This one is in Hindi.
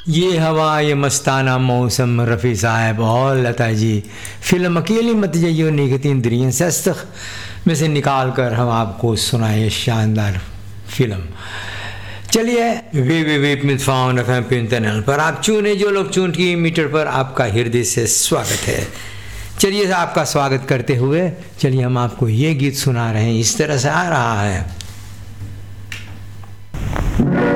ये हवा ये मस्ताना मौसम, रफ़ी साहब और लता जी। फिल्म अकेली मत जाइयो निगती इंद्रियन सस्तख में से निकाल कर हम आपको सुनाए शानदार फिल्म। चलिए www.found.fm पर आप चुने जो लोग चुन की मीटर पर आपका हृदय से स्वागत है। चलिए आपका स्वागत करते हुए चलिए हम आपको ये गीत सुना रहे हैं, इस तरह से आ रहा है।